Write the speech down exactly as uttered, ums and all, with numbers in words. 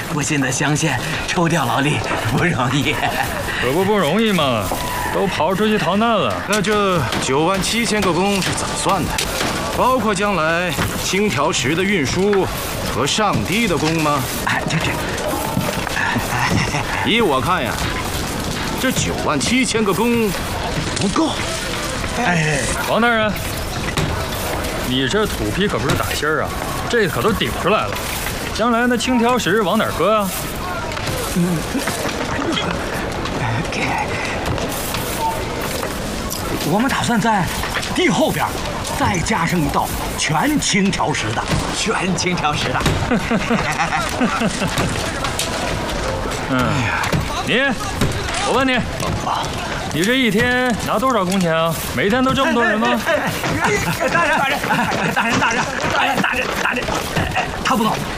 我现在乡县抽调劳力不容易， 可不不容易嘛，都跑出去逃难了。 那这九万七千个工是怎么算的？包括将来青条石的运输和上堤的工吗？ 哎，这这， 依我看呀，这九万七千个工不够。 哎， 王大人，你这土坯可不是打心儿啊，这可都顶出来了。将来那青条石往哪儿搁啊？ 嗯，我们打算在地后边再加上一道全青条石的，全青条石的。 嗯，你，我问你，你这一天拿多少工钱啊？每天都这么多人吗？ 大人，大人，大人，大人，大人，大人，大人，他不懂，